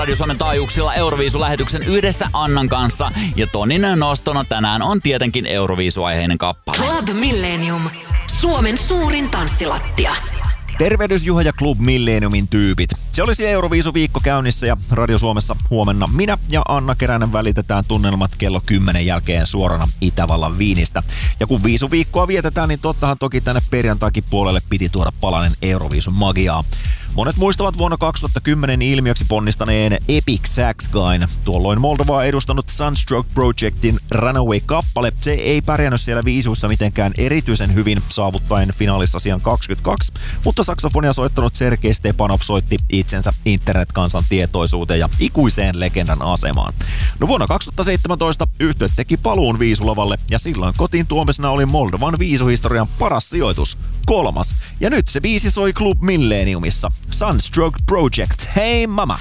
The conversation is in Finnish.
Radio Suomen taajuuksilla Euroviisu-lähetyksen yhdessä Annan kanssa. Ja Tonin nostona tänään on tietenkin Euroviisu-aiheinen kappale. Club Millennium. Suomen suurin tanssilattia. Tervehdys Juha ja Club Millenniumin tyypit. Se olisi Euroviisu-viikko käynnissä ja Radio Suomessa huomenna minä ja Anna Keränen välitetään tunnelmat kello 10 jälkeen suorana Itävallan Viinistä. Ja kun viisuviikkoa vietetään, niin tottahan toki tänne perjantaikin puolelle piti tuoda palanen Euroviisun magiaa. Monet muistavat vuonna 2010 ilmiöksi ponnistaneen Epic Sax Guyn. Tuolloin Moldovaa edustanut Sunstroke Projectin Runaway-kappale. Se ei pärjännyt siellä viisuissa mitenkään erityisen hyvin, saavuttaen finaalissa sijan 22, mutta saksofonia soittanut Sergei Stepanov soitti itsensä internetkansan tietoisuuteen ja ikuiseen legendan asemaan. No vuonna 2017 yhtiöt teki paluun viisulavalle ja silloin kotiin tuomisena oli Moldovan viisuhistorian paras sijoitus, 3. Ja nyt se biisi soi Club Millenniumissa. Sunstroke Project, hei mama!